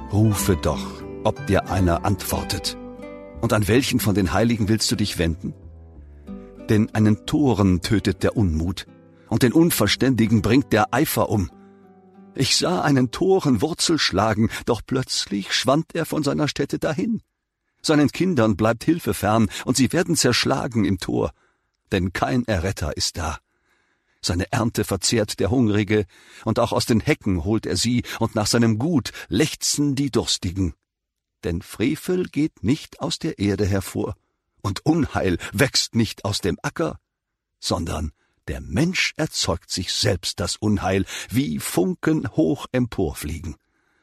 Rufe doch, ob dir einer antwortet. Und an welchen von den Heiligen willst du dich wenden? Denn einen Toren tötet der Unmut, und den Unverständigen bringt der Eifer um. Ich sah einen Toren Wurzel schlagen, doch plötzlich schwand er von seiner Stätte dahin. Seinen Kindern bleibt Hilfe fern, und sie werden zerschlagen im Tor, denn kein Erretter ist da. Seine Ernte verzehrt der Hungrige, und auch aus den Hecken holt er sie, und nach seinem Gut lechzen die Durstigen. Denn Frevel geht nicht aus der Erde hervor, und Unheil wächst nicht aus dem Acker, sondern der Mensch erzeugt sich selbst das Unheil, wie Funken hoch emporfliegen.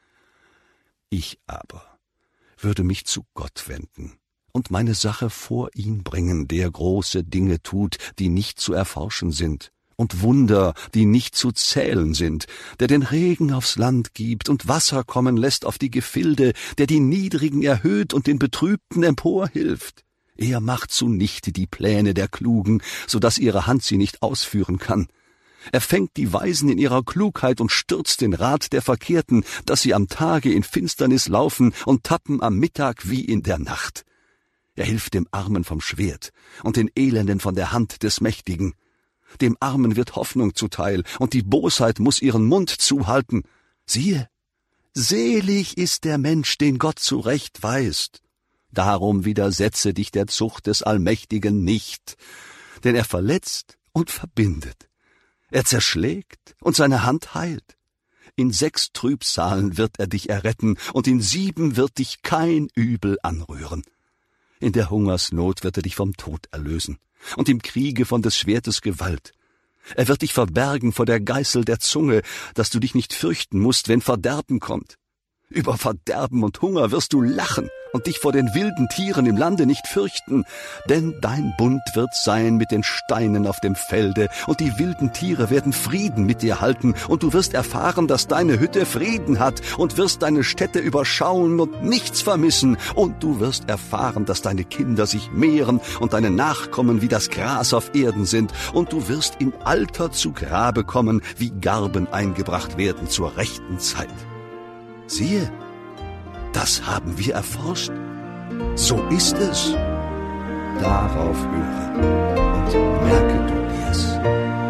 Ich aber würde mich zu Gott wenden und meine Sache vor ihn bringen, der große Dinge tut, die nicht zu erforschen sind, und Wunder, die nicht zu zählen sind, der den Regen aufs Land gibt und Wasser kommen lässt auf die Gefilde, der die Niedrigen erhöht und den Betrübten emporhilft. Er macht zunichte die Pläne der Klugen, so dass ihre Hand sie nicht ausführen kann. Er fängt die Weisen in ihrer Klugheit und stürzt den Rat der Verkehrten, dass sie am Tage in Finsternis laufen und tappen am Mittag wie in der Nacht. Er hilft dem Armen vom Schwert und den Elenden von der Hand des Mächtigen. Dem Armen wird Hoffnung zuteil, und die Bosheit muß ihren Mund zuhalten. Siehe, selig ist der Mensch, den Gott zurechtweist. Darum widersetze dich der Zucht des Allmächtigen nicht, denn er verletzt und verbindet. Er zerschlägt und seine Hand heilt. In 6 Trübsalen wird er dich erretten, und in 7 wird dich kein Übel anrühren. In der Hungersnot wird er dich vom Tod erlösen, und im Kriege von des Schwertes Gewalt. Er wird dich verbergen vor der Geißel der Zunge, dass du dich nicht fürchten musst, wenn Verderben kommt. Über Verderben und Hunger wirst du lachen und dich vor den wilden Tieren im Lande nicht fürchten, denn dein Bund wird sein mit den Steinen auf dem Felde, und die wilden Tiere werden Frieden mit dir halten, und du wirst erfahren, dass deine Hütte Frieden hat, und wirst deine Städte überschauen und nichts vermissen, und du wirst erfahren, dass deine Kinder sich mehren und deine Nachkommen wie das Gras auf Erden sind, und du wirst im Alter zu Grabe kommen, wie Garben eingebracht werden zur rechten Zeit. Siehe, das haben wir erforscht. So ist es. Darauf höre und merke du dir's.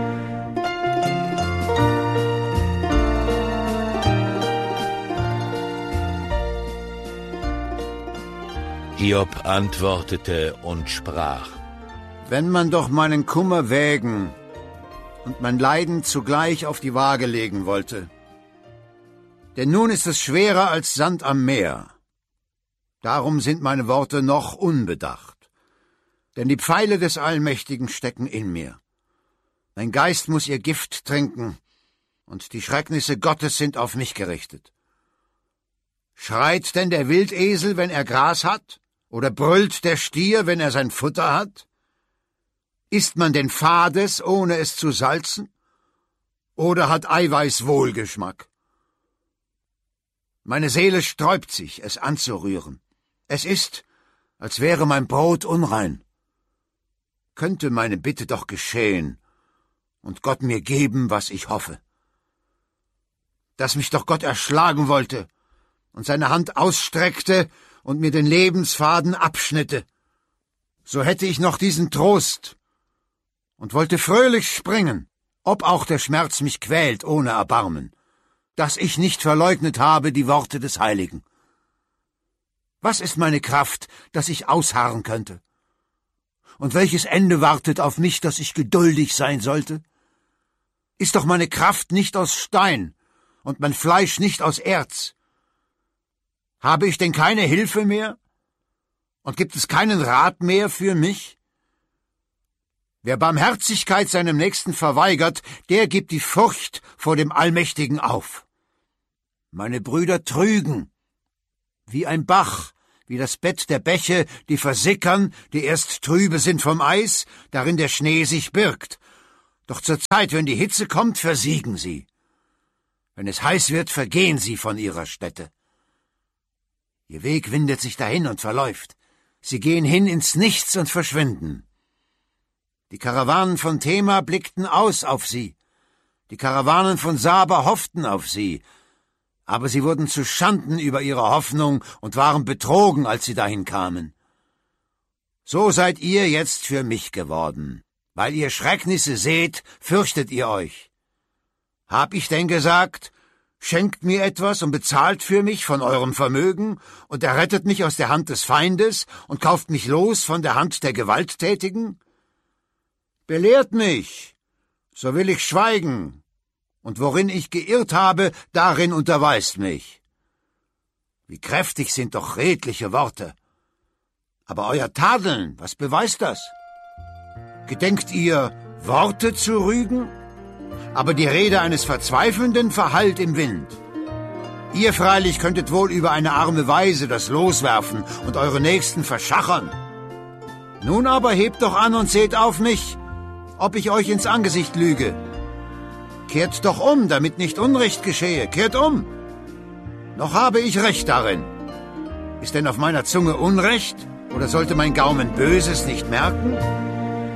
Hiob antwortete und sprach: Wenn man doch meinen Kummer wägen und mein Leiden zugleich auf die Waage legen wollte. Denn nun ist es schwerer als Sand am Meer. Darum sind meine Worte noch unbedacht. Denn die Pfeile des Allmächtigen stecken in mir. Mein Geist muss ihr Gift trinken, und die Schrecknisse Gottes sind auf mich gerichtet. Schreit denn der Wildesel, wenn er Gras hat? Oder brüllt der Stier, wenn er sein Futter hat? Isst man denn Fades, ohne es zu salzen? Oder hat Eiweiß Wohlgeschmack? Meine Seele sträubt sich, es anzurühren. Es ist, als wäre mein Brot unrein. Könnte meine Bitte doch geschehen und Gott mir geben, was ich hoffe. Dass mich doch Gott erschlagen wollte und seine Hand ausstreckte und mir den Lebensfaden abschnitte. So hätte ich noch diesen Trost und wollte fröhlich springen, ob auch der Schmerz mich quält ohne Erbarmen, dass ich nicht verleugnet habe die Worte des Heiligen. Was ist meine Kraft, dass ich ausharren könnte? Und welches Ende wartet auf mich, dass ich geduldig sein sollte? Ist doch meine Kraft nicht aus Stein und mein Fleisch nicht aus Erz? Habe ich denn keine Hilfe mehr? Und gibt es keinen Rat mehr für mich? Wer Barmherzigkeit seinem Nächsten verweigert, der gibt die Furcht vor dem Allmächtigen auf. Meine Brüder trügen, wie ein Bach, wie das Bett der Bäche, die versickern, die erst trübe sind vom Eis, darin der Schnee sich birgt. Doch zur Zeit, wenn die Hitze kommt, versiegen sie. Wenn es heiß wird, vergehen sie von ihrer Stätte. Ihr Weg windet sich dahin und verläuft. Sie gehen hin ins Nichts und verschwinden. Die Karawanen von Tema blickten aus auf sie. Die Karawanen von Saba hofften auf sie. Aber sie wurden zu Schanden über ihre Hoffnung und waren betrogen, als sie dahin kamen. So seid ihr jetzt für mich geworden. Weil ihr Schrecknisse seht, fürchtet ihr euch. Hab ich denn gesagt, schenkt mir etwas und bezahlt für mich von eurem Vermögen und errettet mich aus der Hand des Feindes und kauft mich los von der Hand der Gewalttätigen? Belehrt mich, so will ich schweigen, und worin ich geirrt habe, darin unterweist mich. Wie kräftig sind doch redliche Worte. Aber euer Tadeln, was beweist das? Gedenkt ihr, Worte zu rügen? Aber die Rede eines Verzweifelnden verhallt im Wind. Ihr freilich könntet wohl über eine arme Waise das Los werfen und eure Nächsten verschachern. Nun aber hebt doch an und seht auf mich, ob ich euch ins Angesicht lüge. Kehrt doch um, damit nicht Unrecht geschehe, kehrt um. Noch habe ich Recht darin. Ist denn auf meiner Zunge Unrecht, oder sollte mein Gaumen Böses nicht merken?